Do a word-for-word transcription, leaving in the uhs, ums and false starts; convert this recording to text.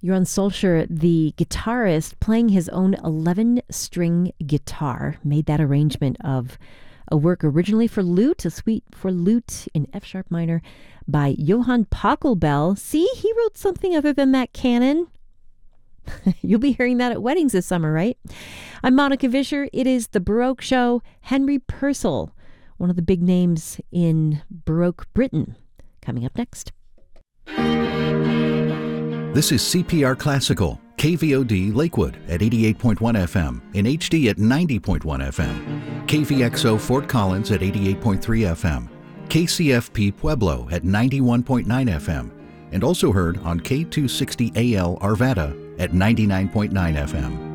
Johann Solskjaer, the guitarist, playing his own eleven-string guitar, made that arrangement of a work originally for lute, a suite for lute in F-sharp minor by Johann Pachelbel. See, he wrote something other than that canon. You'll be hearing that at weddings this summer, right? I'm Monica Vischer. It is The Baroque Show. Henry Purcell, one of the big names in Baroque Britain, coming up next. This is C P R Classical, K V O D Lakewood at eighty-eight point one F M, in H D at ninety point one F M, K V X O Fort Collins at eighty-eight point three F M, K C F P Pueblo at ninety-one point nine F M, and also heard on K two sixty A L Arvada at ninety-nine point nine F M.